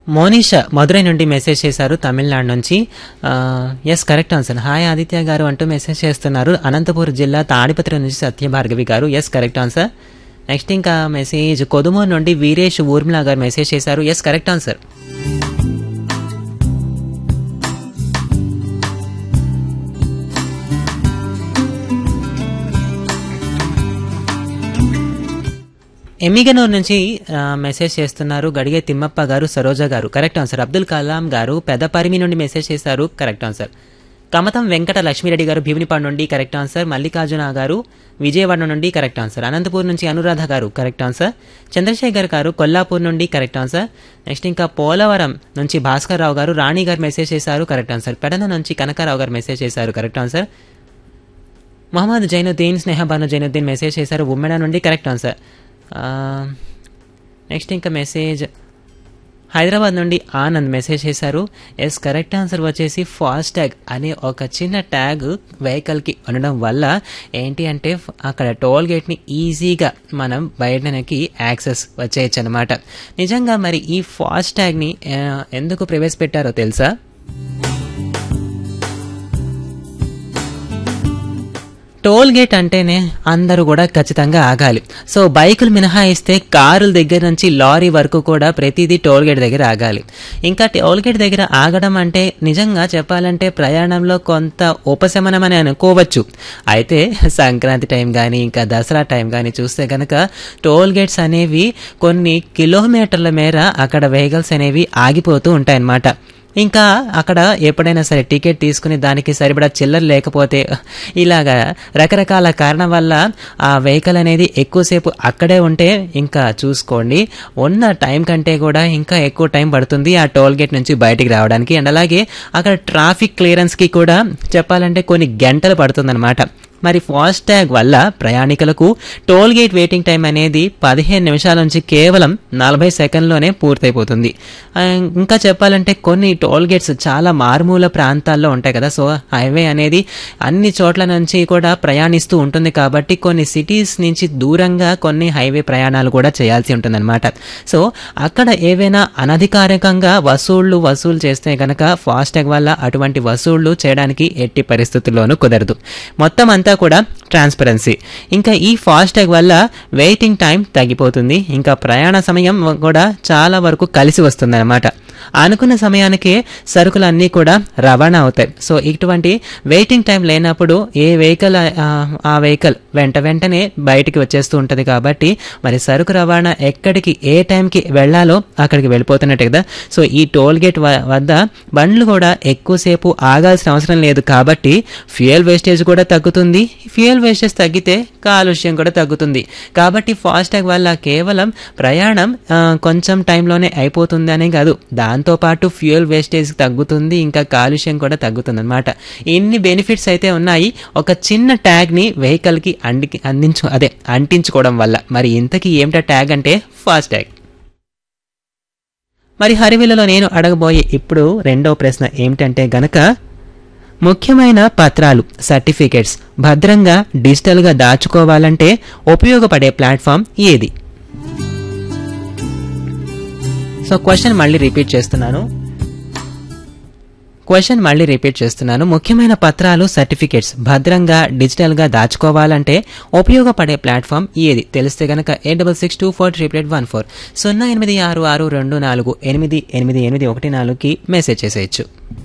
మోనిషా మదురై నుండి మెసేజ్ చేశారు తమిళనాడు నుంచి. Yes, correct answer. Hi Aditya గారు అంటూ మెసేజ్ చేస్తున్నారు అనంతపురం జిల్లా తాడిపత్రి నుంచి సత్యభార్గవి గారు. Yes, correct answer. నెక్స్ట్ ఇంకా మెసేజ్ కొదుమూరు నుండి వీరేష్ ఊర్మిళ గారు మెసేజ్ చేశారు. Yes, correct answer. ఎమ్మిగనూరు నుంచి మెసేజ్ చేస్తున్నారు గడిగే తిమ్మప్ప గారు, సరోజ గారు. Correct answer. అబ్దుల్ కలాం గారు పెదపరిమి నుండి మెసేజ్ చేశారు. Correct answer. కమతం వెంకట లక్ష్మీరెడ్డి గారు భీమినిపాడు నుండి. Correct answer. మల్లికార్జున గారు విజయవాడ నుండి. Correct answer. అనంతపూర్ నుంచి అనురాధ గారు. Correct answer. చంద్రశేఖర్ గారు కొల్లాపూర్ నుండి. Correct answer. నెక్స్ట్ ఇంకా పోలవరం నుంచి భాస్కర్ రావు గారు రాణి గారు మెసేజ్ చేశారు. Correct answer. పెడన నుంచి కనకారావు గారు మెసేజ్ చేశారు. Correct answer. Mohammed Zainuddin Sneha Banu Zainuddin message చేశారు ఉమ్మెడ నుండి. Correct answer. నెక్స్ట్ ఇంకా మెసేజ్ హైదరాబాద్ నుండి ఆనంద్ మెసేజ్ చేశారు. ఎస్, కరెక్ట్ ఆన్సర్ వచ్చేసి ఫాస్ట్ ట్యాగ్ అనే ఒక చిన్న ట్యాగ్ వెహికల్కి ఉండడం వల్ల ఏంటి అంటే అక్కడ టోల్ గేట్ని ఈజీగా మనం బయటకి యాక్సెస్ వచ్చేయచ్చు అనమాట. నిజంగా మరి ఈ ఫాస్ట్ ట్యాగ్ని ఎందుకు ప్రవేశపెట్టారో తెలుసా? టోల్ గేట్ అంటేనే అందరూ కూడా ఖచ్చితంగా ఆగాలి. సో బైకులు మినహాయిస్తే కారుల దగ్గర నుంచి లారీ వరకు కూడా ప్రతిదీ టోల్ గేట్ దగ్గర ఆగాలి. ఇంకా టోల్ గేట్ దగ్గర ఆగడం అంటే నిజంగా చెప్పాలంటే ప్రయాణంలో కొంత ఉపశమనం అని అనుకోవచ్చు. అయితే సంక్రాంతి టైం కానీ ఇంకా దసరా టైం కానీ చూస్తే కనుక టోల్ గేట్స్ అనేవి కొన్ని కిలోమీటర్ల మేర అక్కడ వెహికల్స్ అనేవి ఆగిపోతూ ఉంటాయన్నమాట. ఇంకా అక్కడ ఎప్పుడైనా సరే టికెట్ తీసుకుని దానికి సరిపడా చిల్లర లేకపోతే ఇలాగా రకరకాల కారణం వల్ల ఆ వెహికల్ అనేది ఎక్కువసేపు అక్కడే ఉంటే ఇంకా చూసుకోండి ఉన్న టైం కంటే కూడా ఇంకా ఎక్కువ టైం పడుతుంది ఆ టోల్ గేట్ నుంచి బయటికి రావడానికి. అండ్ అలాగే అక్కడ ట్రాఫిక్ క్లియరెన్స్కి కూడా చెప్పాలంటే కొన్ని గంటలు పడుతుందన్నమాట. మరి ఫాస్ట్ ట్యాగ్ వల్ల ప్రయాణికులకు టోల్ గేట్ వెయిటింగ్ టైం అనేది 15 నిమిషాల నుంచి కేవలం 40 సెకండ్లోనే పూర్తయిపోతుంది. ఇంకా చెప్పాలంటే కొన్ని టోల్ గేట్స్ చాలా మారుమూల ప్రాంతాల్లో ఉంటాయి కదా. సో హైవే అనేది అన్ని చోట్ల నుంచి కూడా ప్రయాణిస్తూ ఉంటుంది కాబట్టి కొన్ని సిటీస్ నుంచి దూరంగా కొన్ని హైవే ప్రయాణాలు కూడా చేయాల్సి ఉంటుందన్నమాట. సో అక్కడ ఏవైనా అనధికారికంగా వసూలు చేస్తే కనుక ఫాస్ట్ ట్యాగ్ వల్ల అటువంటి వసూళ్లు చేయడానికి ఎట్టి పరిస్థితుల్లోనూ కుదరదు. మొత్తం అంతా కూడా ట్రాన్స్పరెన్సీ. ఇంకా ఈ ఫాస్ట్ ట్యాగ్ వల్ల వెయిటింగ్ టైం తగ్గిపోతుంది. ఇంకా ప్రయాణ సమయం కూడా చాలా వరకు కలిసి వస్తుంది అనమాట. అనుకున్న సమయానికే సరుకులన్నీ కూడా రవాణా అవుతాయి. సో ఇటువంటి వెయిటింగ్ టైం లేనప్పుడు ఏ వెహికల్ ఆ వెహికల్ వెంటనే బయటికి వచ్చేస్తూ ఉంటుంది కాబట్టి మరి సరుకు రవాణా ఎక్కడికి ఏ టైంకి వెళ్లాలో అక్కడికి వెళ్ళిపోతున్నట్టే కదా. సో ఈ టోల్ గేట్ వద్ద బండ్లు కూడా ఎక్కువసేపు ఆగాల్సిన అవసరం లేదు కాబట్టి ఫ్యూయల్ వేస్టేజ్ కూడా తగ్గుతుంది. ఫ్యూయల్ వేస్టేజ్ తగ్గితే కాలుష్యం కూడా తగ్గుతుంది. కాబట్టి ఫాస్ట్ ట్యాగ్ వల్ల కేవలం ప్రయాణం కొంచెం టైంలోనే అయిపోతుంది అనే కాదు, దాంతోపాటు ఫ్యూయల్ వేస్టేజ్ తగ్గుతుంది, ఇంకా కాలుష్యం కూడా తగ్గుతుంది అనమాట. ఇన్ని బెనిఫిట్స్ అయితే ఉన్నాయి ఒక చిన్న ట్యాగ్ని వెహికల్కి అంటించుకోవడం వల్ల. మరి ఇంతకీ ఏమిటా ట్యాగ్ అంటే ఫాస్ట్ ట్యాగ్. మరి హరివిలలో నేను అడగబోయే ఇప్పుడు రెండో ప్రశ్న ఏమిటంటే గనక ముఖ్యమైన పత్రాలు సర్టిఫికేట్స్ భద్రంగా డిజిటల్గా దాచుకోవాలంటే ఉపయోగపడే ప్లాట్ఫామ్ ఏది? సో క్వశ్చన్ మళ్ళీ రిపీట్ చేస్తున్నాను. ముఖ్యమైన పత్రాలు సర్టిఫికేట్స్ భద్రంగా డిజిటల్గా దాచుకోవాలంటే ఉపయోగపడే ప్లాట్ఫామ్ ఏది? తెలిస్తే గనక 8662488814 08662488814కి మెసేజ్ చేసేయచ్చు.